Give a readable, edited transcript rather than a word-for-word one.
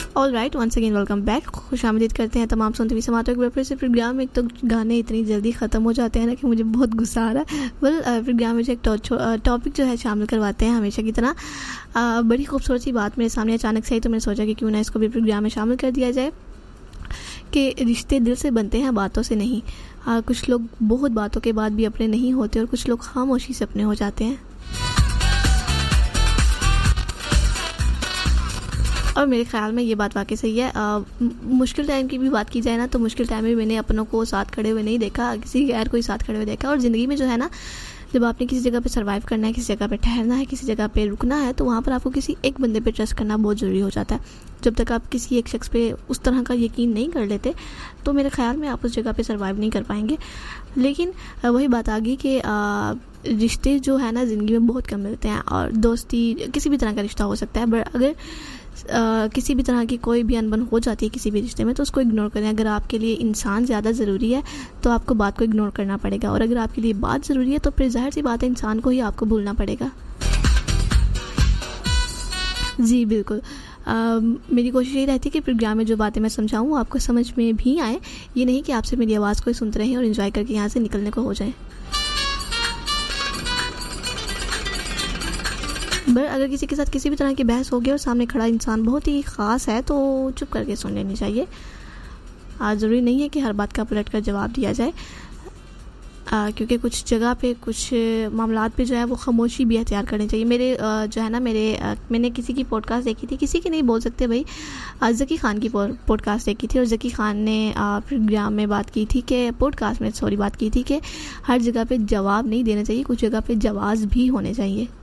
All right, once again welcome back. खुशामदीद करते हैं तमाम सुनते हुए समातों के बार से। प्रोग्राम में एक तो गाने इतनी जल्दी ख़त्म हो जाते हैं ना कि मुझे बहुत गुस्सा आ रहा है। प्रोग्राम में जो एक टॉपिक जो है शामिल करवाते हैं हमेशा की तरह। बड़ी खूबसूरत सी बात मेरे सामने अचानक से आई, तो मैंने सोचा कि क्यों ना इसको भी प्रोग्राम में शामिल कर दिया जाए कि रिश्ते दिल से बनते हैं, बातों से नहीं। कुछ लोग बहुत बातों के बाद भी अपने नहीं होते और कुछ लोग खामोशी से अपने हो जाते हैं। और मेरे ख्याल में ये बात वाकई सही है। मुश्किल टाइम की भी बात की जाए ना, तो मुश्किल टाइम में मैंने अपनों को साथ खड़े हुए नहीं देखा, किसी गैर को ही साथ खड़े हुए देखा। और ज़िंदगी में जो है ना, जब आपने किसी जगह पे सर्वाइव करना है, किसी जगह पे ठहरना है, किसी जगह पे रुकना है, तो वहाँ पर आपको किसी एक बंदे पे ट्रस्ट करना बहुत ज़रूरी हो जाता है। जब तक आप किसी एक शख्स पे उस तरह का यकीन नहीं कर लेते, तो मेरे ख्याल में आप उस जगह पे सर्वाइव नहीं कर पाएंगे। लेकिन वही बात आ गई कि रिश्ते जो है ना ज़िंदगी में बहुत कम मिलते हैं। और दोस्ती किसी भी तरह का रिश्ता हो सकता है, बट अगर किसी भी तरह की कोई भी अनबन हो जाती है किसी भी रिश्ते में, तो उसको इग्नोर करें। अगर आपके लिए इंसान ज़्यादा ज़रूरी है तो आपको बात को इग्नोर करना पड़ेगा, और अगर आपके लिए बात ज़रूरी है तो फिर जाहिर सी बात है इंसान को ही आपको भूलना पड़ेगा। जी बिल्कुल। मेरी कोशिश यही रहती है कि प्रोग्राम में जो बातें मैं समझाऊँ आपको समझ में भी आए। ये नहीं कि आप सिर्फ मेरी आवाज़ को ही सुनते रहें और एंजॉय करके यहाँ से निकलने को हो जाए। बट अगर किसी के साथ किसी भी तरह की बहस होगी और सामने खड़ा इंसान बहुत ही ख़ास है, तो चुप करके सुन लेनी चाहिए। ज़रूरी नहीं है कि हर बात का पलट कर जवाब दिया जाए, क्योंकि कुछ जगह पे कुछ मामलात पे जो है वो खामोशी भी अख्तियार करनी चाहिए। जो है ना मैंने किसी की पॉडकास्ट देखी थी, किसी की नहीं बोल सकते भाई, ज़की ख़ान की पॉडकास्ट देखी थी। और ज़की ख़ान ने प्रोग्राम में बात की थी कि बात की थी कि हर जगह पे जवाब नहीं देना चाहिए, कुछ जगह पे जवाब भी होने चाहिए।